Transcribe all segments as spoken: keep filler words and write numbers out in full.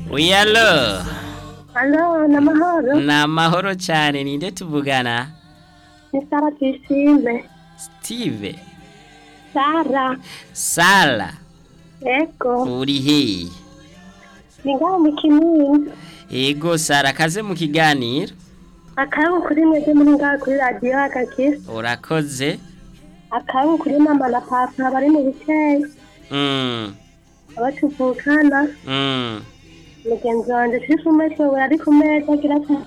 Oui, allo? Allo, namahoro. Namahoro cyane ninde tuvugana? Ni Sara Tuyishime. Steve. Sara. Sala. Ego. Uri he? Ni ngaho mu Kinini. Ego Sara kaze mu kiganiro. Akabu kuri mwese muri ngaho kuri radio Agakisa. Urakoze. Akabu kuri mama na papa bari mu bikeye. Mm. Abatuvukana. Mm. Mugenzi wanje twifumese we ari ku meza kirata.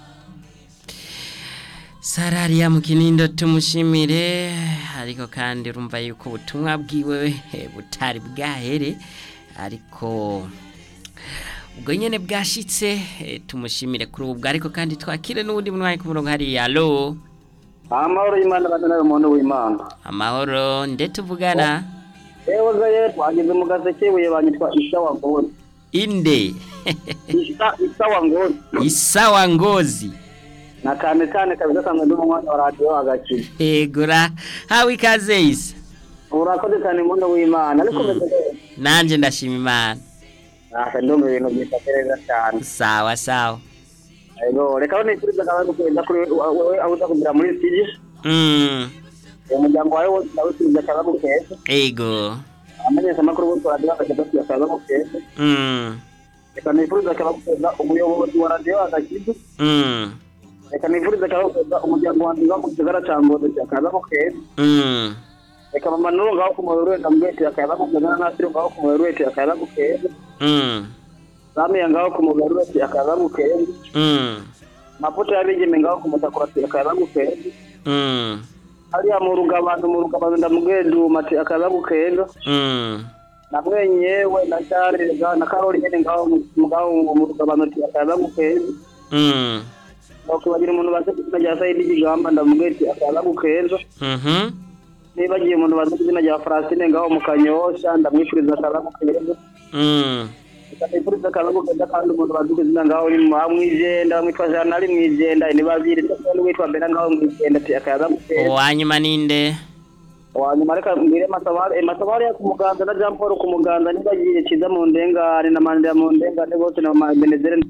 Sararia mu Kinindo tumushimire ariko kandi urumva yuko ubutumwa bwiwe butari bwahere ariko ubwo nyene bwashitse tumushimire kuri ubwo ariko kandi twakire n'ubundi mwana ku murongo hari allo. Amahoro y'Imana batana umuntu w'Imana. Amahoro nde tuvugana? Ewe gaye twageze mu gaseke buye banyitwa Isawa Ngozi. Inde. Isa Isawa Ngozi. Isawa Ngozi. Na kane kane kabisa kama ndo mwana wa radio Agakisa. Egura hawi kaze isa. Urakoze cyane umuntu w'Imana ariko mm. Nanje ndashima Imana. Ah ndo mu bintu byifatereza cyane. Sawa sawa. Ego reka ni kuri zakabantu kwenda kuri wewe aho ndakumbira muri studio. Mm. Umuryango wawe wose nawe kuri zakabantu kese. Ego. Amanye sama kuri wose radio Agakisa zakabantu kese. Mm. Reka ni kuri zakabantu kwenda umuyobozi wa radio Agakisa. Mm. Reka nifuriza kabakoza umuryango wanjye wa mu gisagara ca Ngozi cyakaza ko keza. Mm. Reka mama nuru ngaho ku mubiri wenda mbwete akaza ko keza nasiro ngaho ku mubiri wese akaza ko keza. Mm. Sami ngaho ku mubiri wese akaza ko keza. Mm. Maputo yabigeme ngaho ku mutakura akaza ko keza. Mm. Hariya mu rugabano mu rugabano ndamugendo mati akaza ko keza. Mm. Namwenyewe na cyare na Karoli nyene ngaho ngaho mu rugabano akaza ko keza. Mm. Bako bagira umuntu baze kujya sayidi gigamba ndamugeti akaza gukeza. Mhm. Niba giye umuntu baze kujya ya Francine ngaho mu Kanyosha ndamwifuriza akaza gukeza. Mm. Ndamwifuriza akaza gukeza kandi umuntu baze kujya ngaho ni mwamwijenda mwitwaje nari mwijenda ni babiri cyane witwa mbere ngaho mwijenda ati akaza gukeza. Wanyuma ninde? Wanyuma reka mbire masabari e masabari ya kumuganda na Jean Paul kumuganda niba giye kiza mu ndengane na manda mu ndengane bose na Benedere.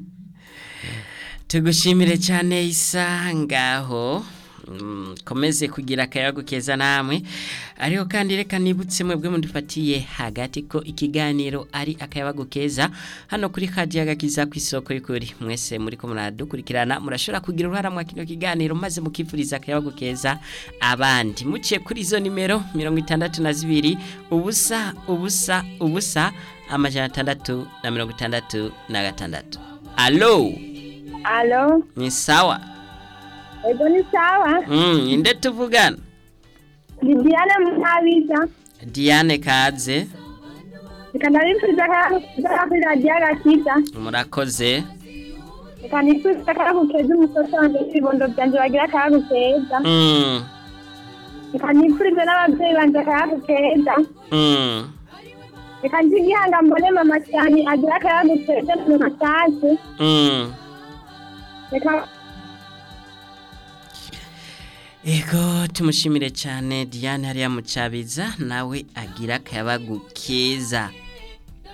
Tugushimire cyane isa ngaho mm, komeze kugira akayago keza namwe ariko kandi reka nibutse mwebwe mundufatiye hagati ko ikiganiro ari akayago keza hano kuri Radio Agakiza ku isoko y'ukuri mwese muri ko muradukurikirana murashobora kugira uruhara mu kino kiganiro maze mukifuriza akayago keza abandi muciye kuri izo nimero mirongo itandatu na zibiri ubusa ubusa ubusa amajana atandatu na mirongo itandatu na gatandatu. Allo. Allo. Ni sawa. Ego ni sawa. Mm, inde tuvugana? Ni Diane Mutabiza. Diane kaze. Ikanarifuza ka kuri radio Agakisa. Murakoze. Ikanifuza ka kukeza umusoso wanje ibibondo byanje bagira ka kukeza. Mm. Ikanifuza n'ababyeyi banje ka kukeza. Mm. Ikanjigihanga mbone mama cyane agira ka kukeza mu matasi. Mm. Eka Ego tumushimire cyane Diane hariya mucabiza nawe agira akayabagu keza